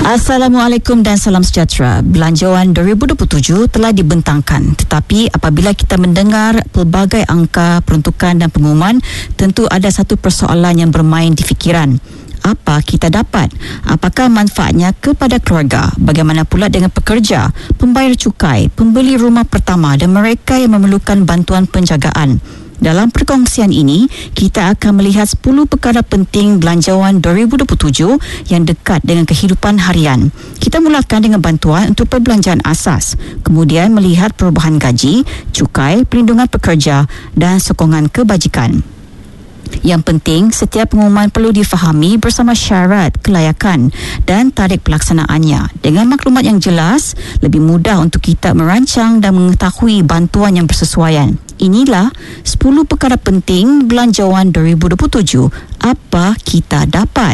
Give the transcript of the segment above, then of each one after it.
Assalamualaikum dan salam sejahtera. Belanjawan 2027 telah dibentangkan, tetapi apabila kita mendengar pelbagai angka, peruntukan dan pengumuman, tentu ada satu persoalan yang bermain di fikiran. Apa kita dapat? Apakah manfaatnya kepada keluarga? Bagaimana pula dengan pekerja, pembayar cukai, pembeli rumah pertama dan mereka yang memerlukan bantuan penjagaan? Dalam perkongsian ini, kita akan melihat 10 perkara penting belanjawan 2027 yang dekat dengan kehidupan harian. Kita mulakan dengan bantuan untuk perbelanjaan asas, kemudian melihat perubahan gaji, cukai, perlindungan pekerja dan sokongan kebajikan. Yang penting, setiap pengumuman perlu difahami bersama syarat, kelayakan dan tarikh pelaksanaannya. Dengan maklumat yang jelas, lebih mudah untuk kita merancang dan mengetahui bantuan yang bersesuaian. Inilah 10 perkara penting belanjawan 2027. Apa kita dapat?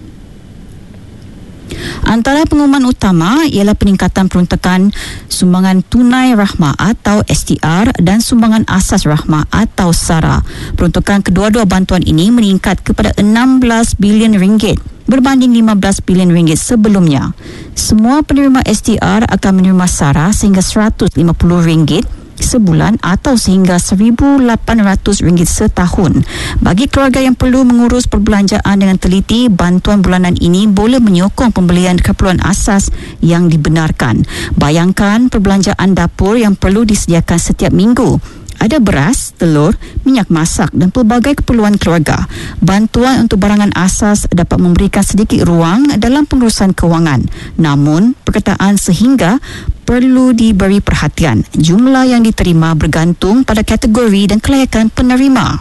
Antara pengumuman utama ialah peningkatan peruntukan sumbangan tunai rahmah atau STR dan sumbangan asas rahmah atau SARA. Peruntukan kedua-dua bantuan ini meningkat kepada 16 bilion ringgit berbanding 15 bilion ringgit sebelumnya. Semua penerima STR akan menerima SARA sehingga RM150 sebulan atau sehingga RM1,800 setahun. Bagi keluarga yang perlu mengurus perbelanjaan dengan teliti, bantuan bulanan ini boleh menyokong pembelian keperluan asas yang dibenarkan. Bayangkan perbelanjaan dapur yang perlu disediakan setiap minggu. Ada beras, telur, minyak masak dan pelbagai keperluan keluarga. Bantuan untuk barangan asas dapat memberikan sedikit ruang dalam pengurusan kewangan. Namun, perkataan sehingga perlu diberi perhatian. Jumlah yang diterima bergantung pada kategori dan kelayakan penerima.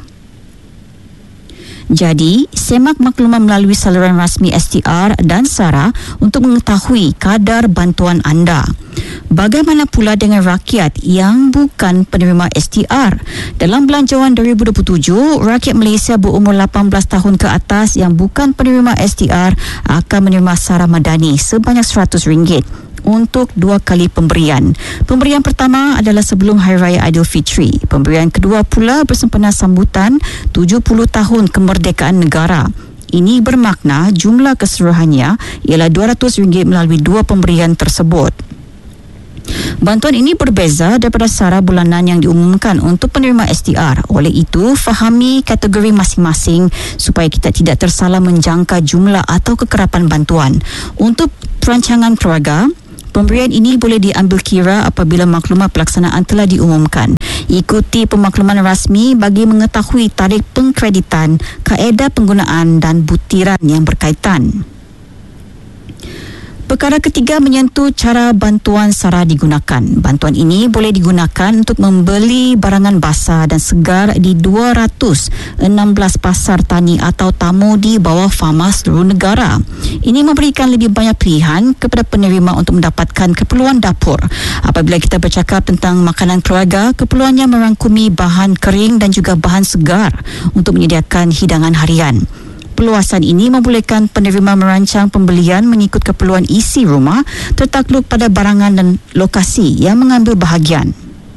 Jadi, semak maklumat melalui saluran rasmi STR dan SARA untuk mengetahui kadar bantuan anda. Bagaimana pula dengan rakyat yang bukan penerima STR? Dalam belanjawan 2027, rakyat Malaysia berumur 18 tahun ke atas yang bukan penerima STR akan menerima SARA Madani sebanyak RM100 untuk 2 kali pemberian. Pemberian pertama adalah sebelum Hari Raya Aidilfitri. Pemberian kedua pula bersempena sambutan 70 tahun kemerdekaan negara. Ini bermakna jumlah keseluruhannya ialah RM200 melalui 2 pemberian tersebut. Bantuan ini berbeza daripada SARA bulanan yang diumumkan untuk penerima STR. Oleh itu, fahami kategori masing-masing supaya kita tidak tersalah menjangka jumlah atau kekerapan bantuan. Untuk perancangan keluarga, pemberian ini boleh diambil kira apabila maklumat pelaksanaan telah diumumkan. Ikuti pemakluman rasmi bagi mengetahui tarikh pengkreditan, kaedah penggunaan dan butiran yang berkaitan. Perkara ketiga menyentuh cara bantuan SARA digunakan. Bantuan ini boleh digunakan untuk membeli barangan basah dan segar di 216 pasar tani atau tamu di bawah fama seluruh negara. Ini memberikan lebih banyak pilihan kepada penerima untuk mendapatkan keperluan dapur. Apabila kita bercakap tentang makanan keluarga, keperluannya merangkumi bahan kering dan juga bahan segar untuk menyediakan hidangan harian. Peluasan ini membolehkan penerima merancang pembelian mengikut keperluan isi rumah tertakluk pada barangan dan lokasi yang mengambil bahagian.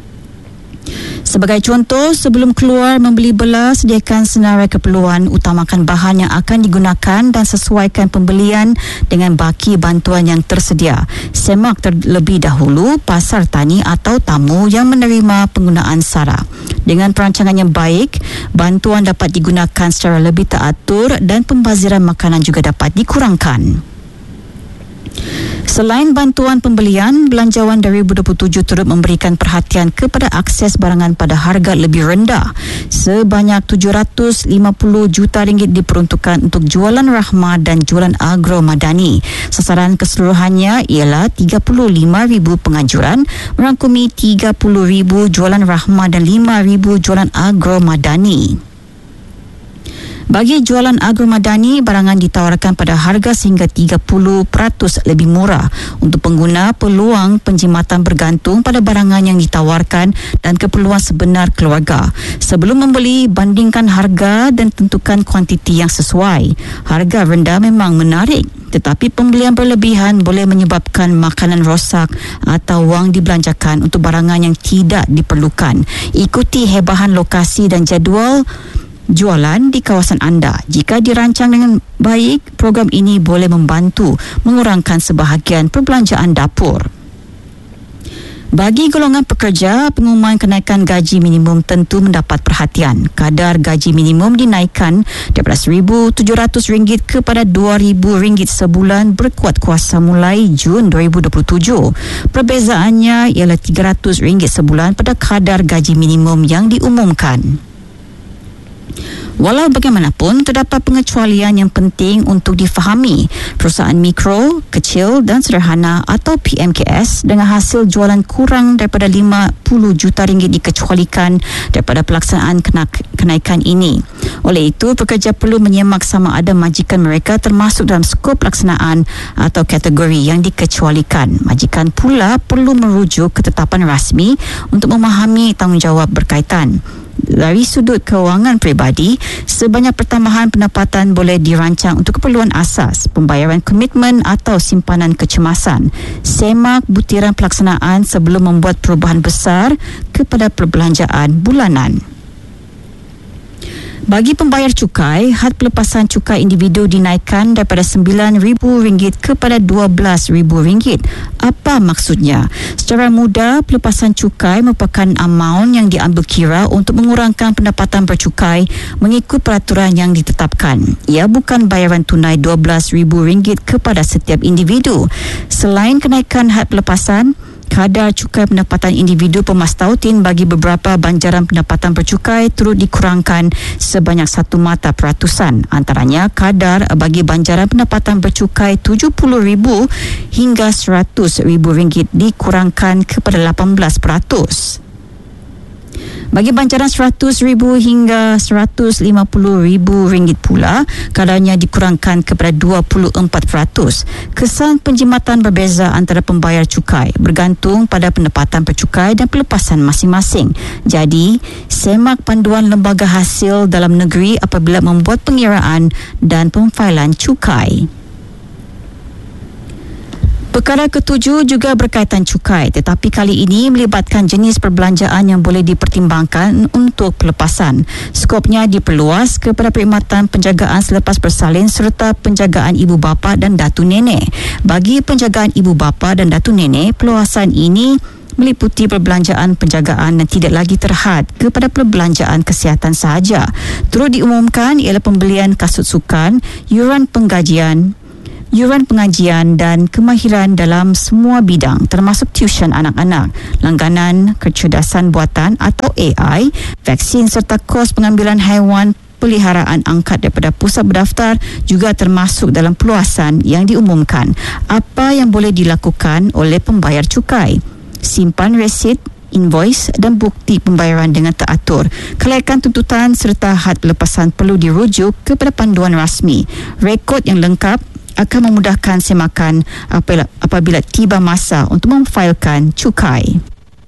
Sebagai contoh, sebelum keluar membeli belah, sediakan senarai keperluan, utamakan bahan yang akan digunakan dan sesuaikan pembelian dengan baki bantuan yang tersedia. Semak terlebih dahulu pasar tani atau tamu yang menerima penggunaan SARA. Dengan perancangan yang baik, bantuan dapat digunakan secara lebih teratur dan pembaziran makanan juga dapat dikurangkan. Selain bantuan pembelian, belanjawan 2027 turut memberikan perhatian kepada akses barangan pada harga lebih rendah. Sebanyak RM750 juta diperuntukkan untuk jualan rahmah dan jualan agro madani. Sasaran keseluruhannya ialah 35,000 pengajuran, merangkumi 30,000 jualan rahmah dan 5,000 jualan agro madani. Bagi jualan agromadani, barangan ditawarkan pada harga sehingga 30% lebih murah. Untuk pengguna, peluang penjimatan bergantung pada barangan yang ditawarkan dan keperluan sebenar keluarga. Sebelum membeli, bandingkan harga dan tentukan kuantiti yang sesuai. Harga rendah memang menarik, tetapi pembelian berlebihan boleh menyebabkan makanan rosak atau wang dibelanjakan untuk barangan yang tidak diperlukan. Ikuti hebahan lokasi dan jadual jualan di kawasan anda. Jika dirancang dengan baik, program ini boleh membantu mengurangkan sebahagian perbelanjaan dapur. Bagi golongan pekerja, pengumuman kenaikan gaji minimum tentu mendapat perhatian. Kadar gaji minimum dinaikkan daripada RM1,700 kepada RM2,000 sebulan berkuat kuasa mulai Jun 2027. Perbezaannya ialah RM300 sebulan pada kadar gaji minimum yang diumumkan. Walau bagaimanapun, terdapat pengecualian yang penting untuk difahami. Perusahaan mikro, kecil dan sederhana atau PMKS dengan hasil jualan kurang daripada RM50 juta dikecualikan daripada pelaksanaan kenaikan ini. Oleh itu, pekerja perlu menyemak sama ada majikan mereka termasuk dalam skop pelaksanaan atau kategori yang dikecualikan. Majikan pula perlu merujuk ketetapan rasmi untuk memahami tanggungjawab berkaitan. Dari sudut kewangan peribadi, sebanyak pertambahan pendapatan boleh dirancang untuk keperluan asas, pembayaran komitmen atau simpanan kecemasan. Semak butiran pelaksanaan sebelum membuat perubahan besar kepada perbelanjaan bulanan. Bagi pembayar cukai, had pelepasan cukai individu dinaikkan daripada RM9,000 kepada RM12,000. Apa maksudnya? Secara mudah, pelepasan cukai merupakan amaun yang diambil kira untuk mengurangkan pendapatan bercukai mengikut peraturan yang ditetapkan. Ia bukan bayaran tunai RM12,000 kepada setiap individu. Selain kenaikan had pelepasan, kadar cukai pendapatan individu pemastautin bagi beberapa banjaran pendapatan bercukai turut dikurangkan sebanyak 1 mata peratusan. Antaranya, kadar bagi banjaran pendapatan bercukai RM70,000 hingga RM100,000 dikurangkan kepada 18%. Bagi banjaran RM100,000 hingga RM150,000 pula, kadarnya dikurangkan kepada 24%. Kesan penjimatan berbeza antara pembayar cukai bergantung pada pendapatan bercukai dan pelepasan masing-masing. Jadi, semak panduan lembaga hasil dalam negeri apabila membuat pengiraan dan pemfailan cukai. Perkara ketujuh juga berkaitan cukai, tetapi kali ini melibatkan jenis perbelanjaan yang boleh dipertimbangkan untuk pelepasan. Skopnya diperluas kepada perkhidmatan penjagaan selepas bersalin serta penjagaan ibu bapa dan datu nenek. Bagi penjagaan ibu bapa dan datu nenek, perluasan ini meliputi perbelanjaan penjagaan yang tidak lagi terhad kepada perbelanjaan kesihatan sahaja. Turut diumumkan ialah pembelian kasut sukan, yuran pengajian dan kemahiran dalam semua bidang termasuk tuition anak-anak, langganan kecerdasan buatan atau AI, vaksin serta kos pengambilan haiwan peliharaan angkat daripada pusat berdaftar juga termasuk dalam peluasan yang diumumkan. Apa yang boleh dilakukan oleh pembayar cukai? Simpan resit, invoice dan bukti pembayaran dengan teratur. Kelaikan tuntutan serta had pelepasan perlu dirujuk kepada panduan rasmi. Rekod yang lengkap akan memudahkan semakan apabila tiba masa untuk memfailkan cukai.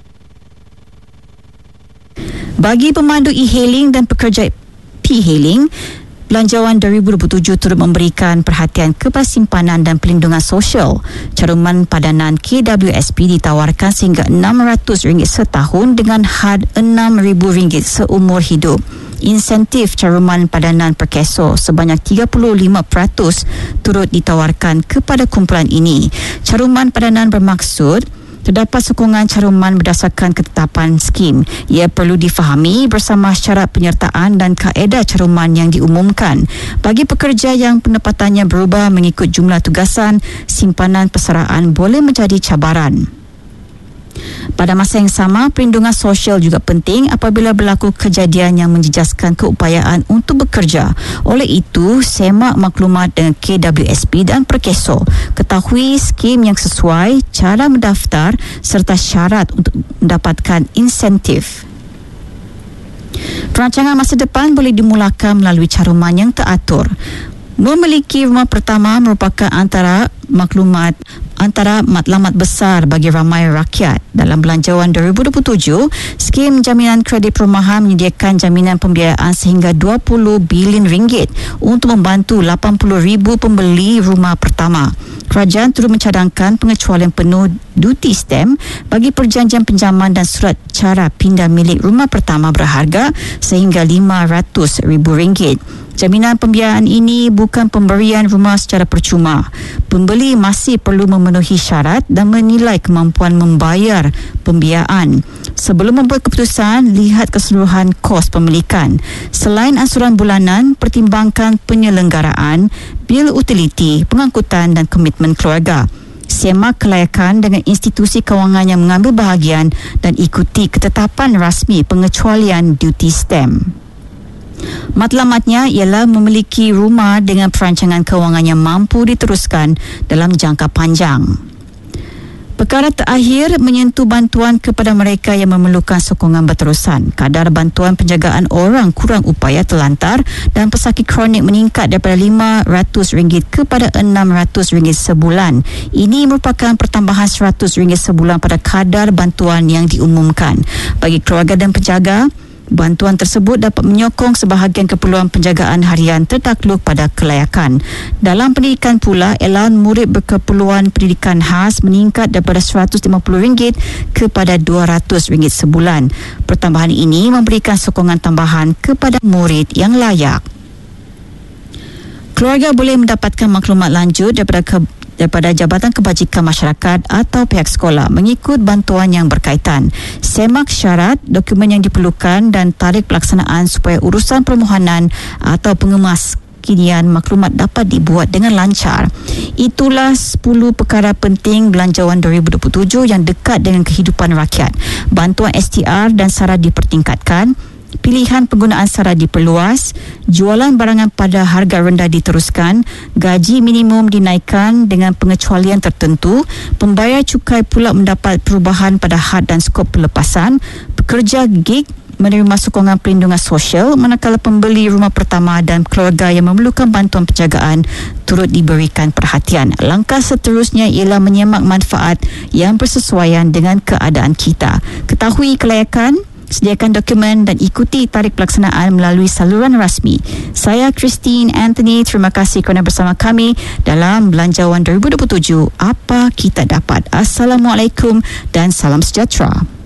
Bagi pemandu e-hailing dan pekerja P-hailing, Belanjawan 2027 turut memberikan perhatian kepada simpanan dan pelindungan sosial. Caruman padanan KWSP ditawarkan sehingga RM600 setahun dengan had RM6,000 seumur hidup. Insentif caruman padanan perkeso sebanyak 35% turut ditawarkan kepada kumpulan ini. Caruman padanan bermaksud terdapat sokongan caruman berdasarkan ketetapan skim. Ia perlu difahami bersama syarat penyertaan dan kaedah caruman yang diumumkan. Bagi pekerja yang pendapatannya berubah mengikut jumlah tugasan, simpanan persaraan boleh menjadi cabaran. Pada masa yang sama, perlindungan sosial juga penting apabila berlaku kejadian yang menjejaskan keupayaan untuk bekerja. Oleh itu, semak maklumat dengan KWSP dan Perkeso. Ketahui skim yang sesuai, cara mendaftar serta syarat untuk mendapatkan insentif. Perancangan masa depan boleh dimulakan melalui caruman yang teratur. Memiliki rumah pertama merupakan antara maklumat antara matlamat besar bagi ramai rakyat. Dalam Belanjawan 2027, skim jaminan kredit perumahan menyediakan jaminan pembiayaan sehingga 20 bilion ringgit untuk membantu 80,000 pembeli rumah pertama. Kerajaan turut mencadangkan pengecualian penuh duty stamp bagi perjanjian pinjaman dan surat cara pindah milik rumah pertama berharga sehingga RM500,000. Jaminan pembiayaan ini bukan pemberian rumah secara percuma. Pembeli masih perlu memenuhi syarat dan menilai kemampuan membayar pembiayaan. Sebelum membuat keputusan, lihat keseluruhan kos pemilikan. Selain ansuran bulanan, pertimbangkan penyelenggaraan, bil utiliti, pengangkutan dan komitmen keluarga. Semak kelayakan dengan institusi kewangan yang mengambil bahagian dan ikuti ketetapan rasmi pengecualian duty stamp. Matlamatnya ialah memiliki rumah dengan perancangan kewangan yang mampu diteruskan dalam jangka panjang. Perkara terakhir menyentuh bantuan kepada mereka yang memerlukan sokongan berterusan. Kadar bantuan penjagaan orang kurang upaya terlantar dan pesakit kronik meningkat daripada RM500 kepada RM600 sebulan. Ini merupakan pertambahan RM100 sebulan pada kadar bantuan yang diumumkan. Bagi keluarga dan penjaga, bantuan tersebut dapat menyokong sebahagian keperluan penjagaan harian tertakluk pada kelayakan. Dalam pendidikan pula, allowance murid berkeperluan pendidikan khas meningkat daripada RM150 kepada RM200 sebulan. Pertambahan ini memberikan sokongan tambahan kepada murid yang layak. Keluarga boleh mendapatkan maklumat lanjut daripada Jabatan Kebajikan Masyarakat atau pihak sekolah mengikut bantuan yang berkaitan. Semak syarat, dokumen yang diperlukan dan tarikh pelaksanaan supaya urusan permohonan atau pengemaskinian maklumat dapat dibuat dengan lancar. Itulah 10 perkara penting Belanjawan 2027 yang dekat dengan kehidupan rakyat. Bantuan STR dan SARA dipertingkatkan, pilihan penggunaan SARA diperluas, jualan barangan pada harga rendah diteruskan, gaji minimum dinaikkan dengan pengecualian tertentu, pembayar cukai pula mendapat perubahan pada had dan skop pelepasan, pekerja gig menerima sokongan perlindungan sosial, manakala pembeli rumah pertama dan keluarga yang memerlukan bantuan penjagaan turut diberikan perhatian. Langkah seterusnya ialah menyemak manfaat yang bersesuaian dengan keadaan kita. Ketahui kelayakan, sediakan dokumen dan ikuti tarikh pelaksanaan melalui saluran rasmi. Saya Christine Anthony, terima kasih kerana bersama kami dalam Belanjawan 2027. Apa kita dapat? Assalamualaikum dan salam sejahtera.